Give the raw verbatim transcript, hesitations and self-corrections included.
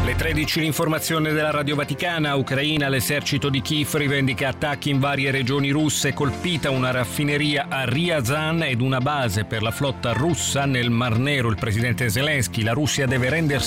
Alle tredici l'informazione della Radio Vaticana. Ucraina, l'esercito di Kiev rivendica attacchi in varie regioni russe, colpita una raffineria a Ryazan ed una base per la flotta russa nel Mar Nero. Il presidente Zelensky: la Russia deve rendersi